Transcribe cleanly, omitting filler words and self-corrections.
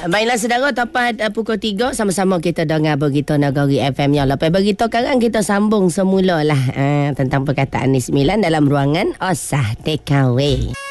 Baiklah saudara, tepat pukul 3 sama-sama kita dengar berita Negeri FM yang lepas berita sekarang kita sambung semula lah tentang perkataan ni 9 dalam ruangan Osah TKW.